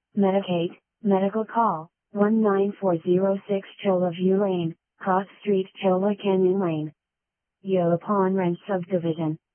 Medicaid, Medical Call, 19406 Chola View Lane, Cross Street, Chola Canyon Lane. Yola Pond Ranch Subdivision.